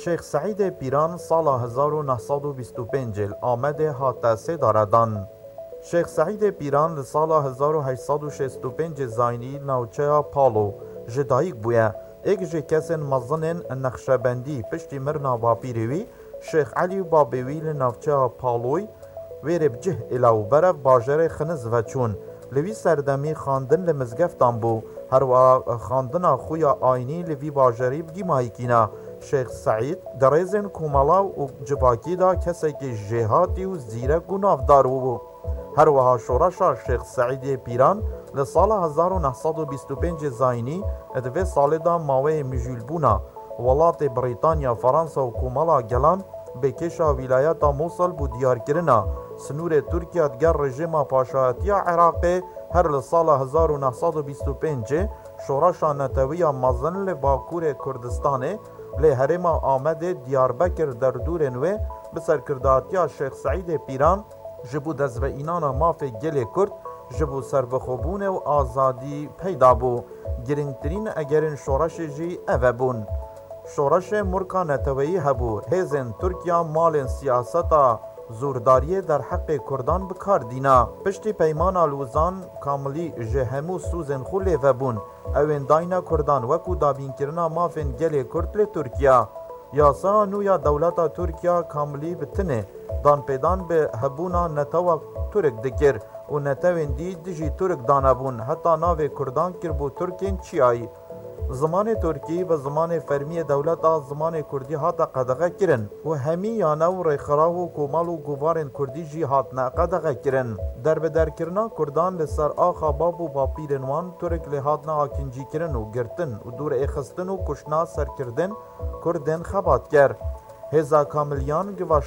شیخ سعید پیران سال 1925 آمده هاتاسه داردان. شیخ سعید پیران سال 1865 زاینی ناوچه پالو جدایک بویه. ایک جه کسین مزنین نقشبندی پشتی مرنا باپیروی شیخ علی بابوی لناوچه پالوی ویرب جه الاو برف باجر خنز و چون لوی سردمی خاندن لمزگفتان بو هر و خاندنا خویا آینی لوی باجری بگی مایکینا شیخ سعید درزن کومالا و جواکی دا کسی که جهاتی و زیرک و نافدارو بو هر وها شورشا شیخ سعید پیران لسال 1925 زاینی ادوه سال دا ماوه مجول بونا ولات بریتانیا فرانسا و کومالا گلان بکشا ولایت موصل بو دیار کرنا سنور ترکیه دگر رژیم پاشایتی عراق هر لسال 1925 شورشا نتوی مزن لباکور کردستان لی هرم آمد دیاربکر در دور نوه بسر کرداتیا شیخ سعید پیران جبو دزو اینانا ماف گل کرد جبو سربخوبون و آزادی پیدا بو گرنگترین اگرین شورش جی اوه بون شورش مرکا نتوی هبو هیزن ترکیا مالن سیاستا زورداری در حق کردان بکار دینا پشتی پیمان لوزان کاملی جهمو سوزن خوله و بون اوین داینا کردان وکو دابین کرنا مافن گل کرد لی ترکیا یاسا نویا دولتا ترکیا کاملی بتنه دان پیدان به هبونا نتوا ترک دکر و نتوین دی دجی ترک دانبون حتی ناو کردان کر بو ترکین چیایی زمان ترکی و زمان فرمی دولت زمان کردی هاتا قدغه کرن و همی یانو ریخراه و کومال و گوارن کردی جی هاتنا قدغه کرن در بدر کرنا کردان لسر آخا بابو با پیرنوان ترک لحاتنا آکنجی کرن و گرتن و دور اخستن و کشنا سر کردن کردن خبات کر هزا کاملیان گواش